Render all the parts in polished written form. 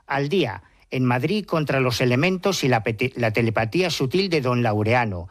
al día. En Madrid contra los elementos y la telepatía sutil de Don Laureano.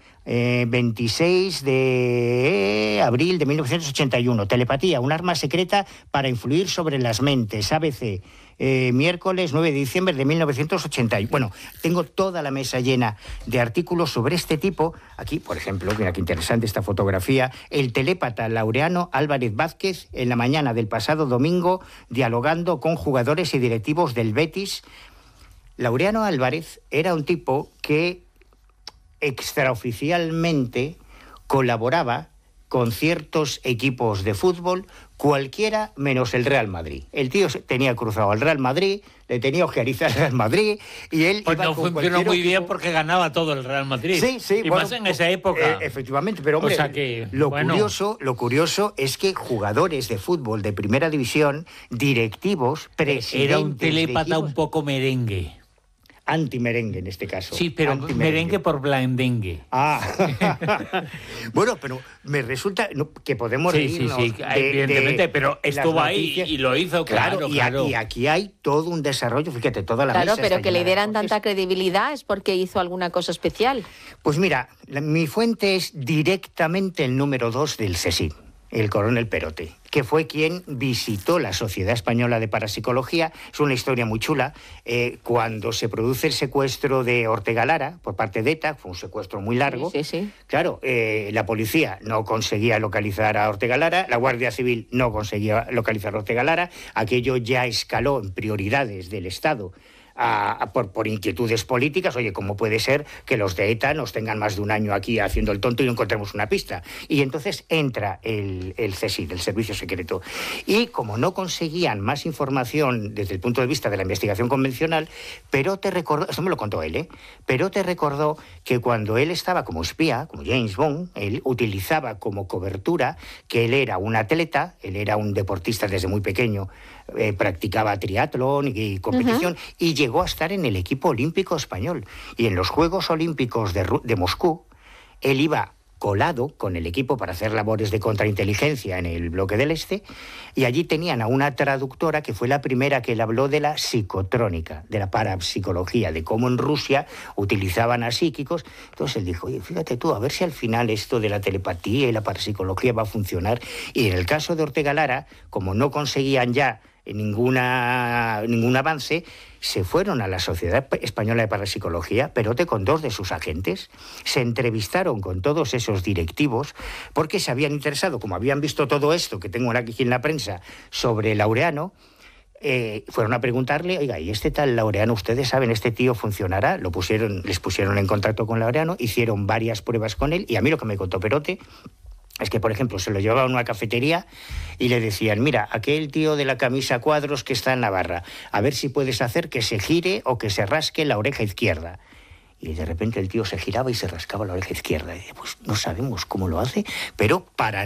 26 de abril de 1981. Telepatía, un arma secreta para influir sobre las mentes. ABC. Miércoles 9 de diciembre de 1981. Bueno, tengo toda la mesa llena de artículos sobre este tipo. Aquí, por ejemplo, mira qué interesante esta fotografía. El telépata Laureano Álvarez Vázquez en la mañana del pasado domingo dialogando con jugadores y directivos del Betis. Laureano Álvarez era un tipo que extraoficialmente colaboraba con ciertos equipos de fútbol, cualquiera menos el Real Madrid. El tío tenía cruzado al Real Madrid, le tenía ojerizar al Real Madrid y él pues iba no con funcionó muy equipo. bien porque ganaba todo el Real Madrid. Sí, sí. Y bueno, más en esa época. Efectivamente, pero hombre, o sea que, lo curioso es que jugadores de fútbol de primera división, directivos, presidentes... Era un telépata un poco merengue. Anti-merengue en este caso. Sí, pero merengue por blandengue. Bueno, pero me resulta que podemos reírnos. Sí, evidentemente, pero estuvo ahí y lo hizo, claro. Y aquí hay todo un desarrollo, fíjate, toda la mesa. Claro, pero que le dieran tanta credibilidad es porque hizo alguna cosa especial. Pues mira, mi fuente es directamente el número 2 del CSIC, el coronel Perote, que fue quien visitó la Sociedad Española de Parapsicología. Es una historia muy chula. Cuando se produce el secuestro de Ortega Lara por parte de ETA, fue un secuestro muy largo. Sí. Claro, la policía no conseguía localizar a Ortega Lara, la Guardia Civil no conseguía localizar a Ortega Lara, aquello ya escaló en prioridades del Estado. Por inquietudes políticas. Oye, ¿cómo puede ser que los de ETA nos tengan más de un año aquí haciendo el tonto y no encontremos una pista? Y entonces entra el CSIC, el Servicio Secreto. Y como no conseguían más información desde el punto de vista de la investigación convencional, Perote recordó, esto me lo contó él, Perote recordó que cuando él estaba como espía, como James Bond, él utilizaba como cobertura que él era un atleta, él era un deportista desde muy pequeño, practicaba triatlón y competición, y llegó a estar en el equipo olímpico español. Y en los Juegos Olímpicos de Moscú, él iba colado con el equipo para hacer labores de contrainteligencia en el bloque del Este, y allí tenían a una traductora que fue la primera que le habló de la psicotrónica, de la parapsicología, de cómo en Rusia utilizaban a psíquicos. Entonces él dijo, oye, fíjate tú, a ver si al final esto de la telepatía y la parapsicología va a funcionar. Y en el caso de Ortega Lara, como no conseguían ya ningún avance, se fueron a la Sociedad Española de Parapsicología, Perote con 2 de sus agentes, se entrevistaron con todos esos directivos porque se habían interesado, como habían visto todo esto que tengo aquí en la prensa sobre Laureano. Fueron a preguntarle, oiga, ¿y este tal Laureano, ustedes saben, este tío funcionará? Les pusieron en contacto con Laureano, hicieron varias pruebas con él, y a mí lo que me contó Perote es que, por ejemplo, se lo llevaban a una cafetería y le decían, mira, aquel tío de la camisa a cuadros que está en la barra, a ver si puedes hacer que se gire o que se rasque la oreja izquierda. Y de repente el tío se giraba y se rascaba la oreja izquierda. Y dice, pues no sabemos cómo lo hace, pero para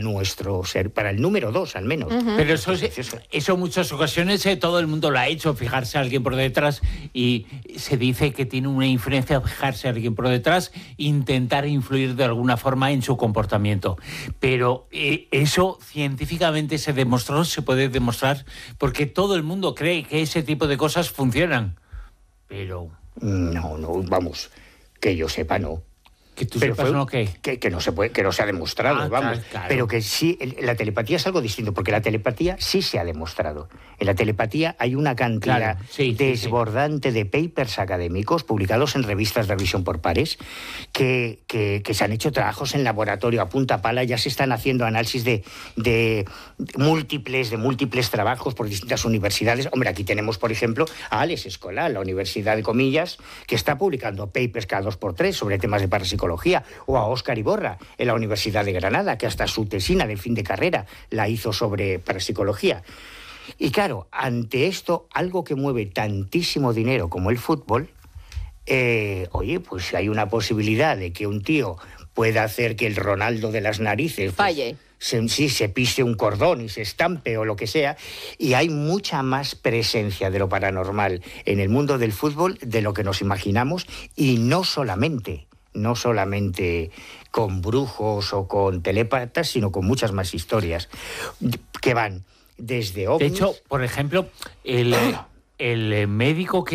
el número 2 al menos. Pero eso en muchas ocasiones todo el mundo lo ha hecho, fijarse a alguien por detrás, y se dice que tiene una influencia fijarse a alguien por detrás, intentar influir de alguna forma en su comportamiento. Pero eso científicamente se puede demostrar, porque todo el mundo cree que ese tipo de cosas funcionan. Pero... No, vamos, que yo sepa, no. Que tú sepas, ¿no? Que no se puede, que no se ha demostrado, vamos. Claro. Pero que sí, la telepatía es algo distinto, porque la telepatía sí se ha demostrado. En la telepatía hay una cantidad desbordante de papers académicos publicados en revistas de revisión por pares, que se han hecho trabajos en laboratorio a punta pala, ya se están haciendo análisis de múltiples trabajos por distintas universidades. Hombre, aquí tenemos, por ejemplo, a Alex Escolar, la Universidad de Comillas, que está publicando papers cada 2x3 sobre temas de parapsicología, o a Óscar Iborra, en la Universidad de Granada, que hasta su tesina de fin de carrera la hizo sobre parapsicología. Y claro, ante esto, algo que mueve tantísimo dinero como el fútbol, oye, pues hay una posibilidad de que un tío pueda hacer que el Ronaldo de las narices... falle. Se pise un cordón y se estampe o lo que sea, y hay mucha más presencia de lo paranormal en el mundo del fútbol de lo que nos imaginamos, y no solamente con brujos o con telépatas, sino con muchas más historias que van desde ovnis. De hecho, por ejemplo, el médico que